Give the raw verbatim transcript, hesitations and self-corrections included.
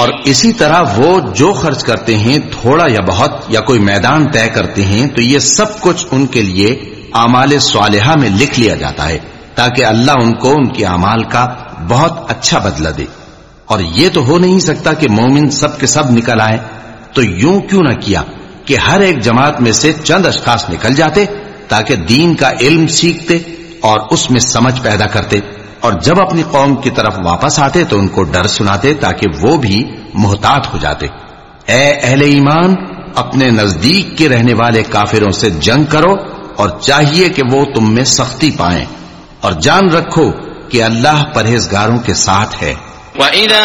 और इसी तरह वो जो खर्च करते हैं, थोड़ा या बहुत, या कोई मैदान तय करते हैं, तो ये सब कुछ उनके लिए आमाल स्वालिहा में लिख लिया जाता है ताकि अल्लाह उनको उनके अमाल का बहुत अच्छा बदला दे। और ये तो हो नहीं सकता कि मोमिन सब के सब निकल आए, तो यूं क्यों न किया कि हर एक जमात में से चंद अशखास निकल जाते ताकि दीन का इल्म सीखते और उसमें समझ पैदा करते, और जब अपनी कौम की तरफ वापस आते तो उनको डर सुनाते ताकि वो भी मुहतात हो जाते। ए अहले ईमान, अपने नजदीक के रहने वाले काफिरों से जंग करो और चाहिए कि वो तुम में सख्ती पाएं, और जान रखो कि अल्लाह परहेजगारों के साथ है।